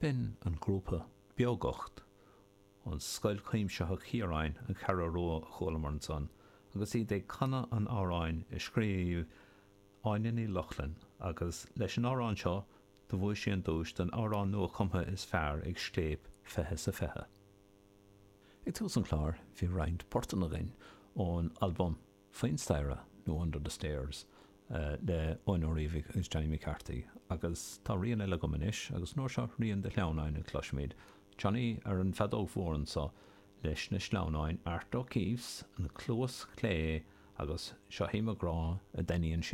bin an grúpa beagocht an scoil caimseach chiaráin an Cararó Cholamarn son, agus iad é canna an áráin I scríomh áineanna Lochlan, agus leis an árán seo do bhfuil sé an dúis den árán nua chumtha is fearr ag scléib fethe sa fethe. Ag tús an chlár bhí roinnt portanagin ón album Feinsteira nó Under the Stairs le ónóríomh is Johnny McCarthy, agus tá rion eile go manis, agus nóir seo rion de leanáin in Cloismead. Johnny ar an fedóg mhóran sa leis na sleanáin Art O'Keefe's na clós clé agus seo híime grá a daine an